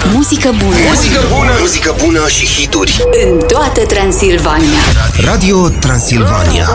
Muzică bună. Muzică bună. Muzică bună și hituri în toată Transilvania. Radio Transilvania.